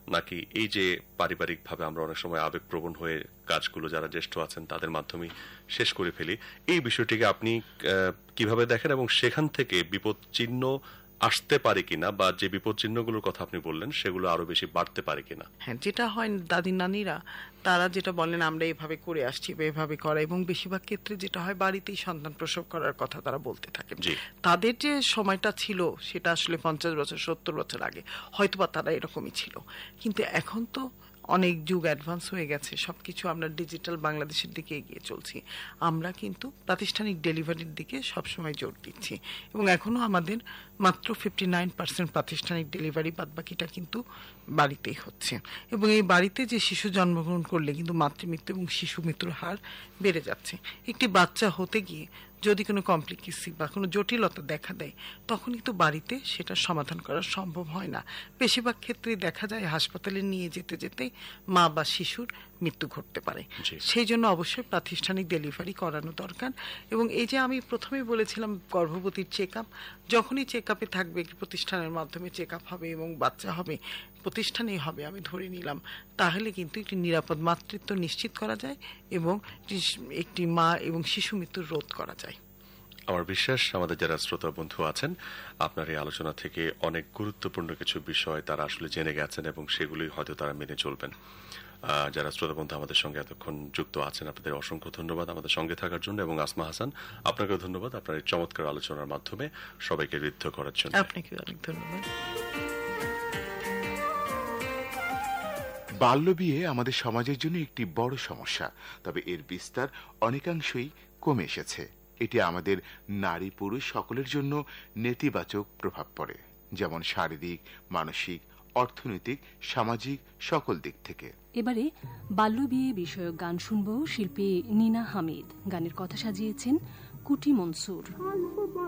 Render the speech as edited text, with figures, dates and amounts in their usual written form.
নাকি এই যে পারিবারিকভাবে আমরা অনেক সময় আবেগপ্রবণ হয়ে কাজগুলো যারা জ্যেষ্ঠ আছেন তাদের মাধ্যমে শেষ করে ফেলি, এই বিষয়টিকে আপনি কিভাবে দেখেন এবং সেখান থেকে বিপদ চিহ্ন আসতে পারে কিনা বা যে বিপদ চিহ্নগুলোর কথা আপনি বললেন সেগুলো আরো বেশি বাড়তে পারে কিনা? হ্যাঁ, যেটা হয় দাদি নানিরা তারা যেটা বলেন আমরা এভাবে করে আসছি বা এভাবে করা, এবং বেশিরভাগ ক্ষেত্রে যেটা হয় বাড়িতেই সন্তান প্রসব করার কথা তারা বলতে থাকেন। তাদের যে সময়টা ছিল সেটা আসলে 50 বছর 70 বছর আগে হয়তোবা তারা এরকমই ছিল, কিন্তু এখন তো অনেক যুগ অ্যাডভান্স হয়ে গেছে, সবকিছু আমরা ডিজিটাল বাংলাদেশের দিকে এগিয়ে চলছি। আমরা কিন্তু প্রাতিষ্ঠানিক ডেলিভারির দিকে সবসময় জোর দিচ্ছি, এবং এখনো আমাদের মাত্র 59% প্রাতিষ্ঠানিক ডেলিভারি, বাদ বাকিটা কিন্তু বাড়িতেই হচ্ছে। এবং এই বাড়িতে যে শিশু জন্মগ্রহণ করলে কিন্তু মাতৃমৃত্যু এবং শিশু মৃত্যুর হার বেড়ে যাচ্ছে। একটি বাচ্চা হতে গিয়ে যদি কোনো কমপ্লিকেসি বা কোনো জটিলতা দেখা দেয় তখন কিন্তু বাড়িতে সেটা সমাধান করা সম্ভব হয় না। বেশিরভাগ ক্ষেত্রেই দেখা যায় হাসপাতালে নিয়ে যেতে যেতেই মা বা শিশুর মৃত্যু ঘটতে পারে। সেই জন্য অবশ্যই প্রাতিষ্ঠানিক ডেলিভারি করানো দরকার। এবং এই যে আমি প্রথমেই বলেছিলাম গর্ভবতীর চেক আপ, যখনই চেক আপে থাকবে প্রতিষ্ঠানের মাধ্যমে চেক আপ হবে এবং বাচ্চা হবে প্রতিষ্ঠানেই হবে আমি ধরে নিলাম, তাহলে কিন্তু একটি নিরাপদ মাতৃত্ব নিশ্চিত করা যায় এবং একটি মা এবং শিশু মৃত্যুর রোধ করা যায়। আমার বিশ্বাস আমাদের যারা শ্রোতা বন্ধু আছেন আপনার এই আলোচনা থেকে অনেক গুরুত্বপূর্ণ কিছু বিষয় তারা আসলে জেনে গেছেন এবং সেগুলি হয়তো তারা মেনে চলবেন। যারা শ্রোতা বন্ধু আমাদের সঙ্গে এতক্ষণ যুক্ত আছেন আপনাদের অসংখ্য ধন্যবাদ আমাদের সঙ্গে থাকার জন্য, এবং আসমা হাসান আপনাকেও ধন্যবাদ আপনার এই চমৎকার আলোচনার মাধ্যমে সবাইকে ঋদ্ধ করার জন্য। আপনাকে অনেক ধন্যবাদ। বাল্যবিয়ে আমাদের সমাজের জন্য একটি বড় সমস্যা, তবে এর বিস্তার অনেকাংশই কমে এসেছে। এটি আমাদের নারী পুরুষ সকলের জন্য নেতিবাচক প্রভাব পড়ে, যেমন শারীরিক, মানসিক, অর্থনৈতিক, সামাজিক সকল দিক থেকে। এবারে বাল্যবিয়ে বিষয়ক গান শুনব। শিল্পী নিনা হামিদ, গানের কথা সাজিয়েছেন কুটি মনসুর।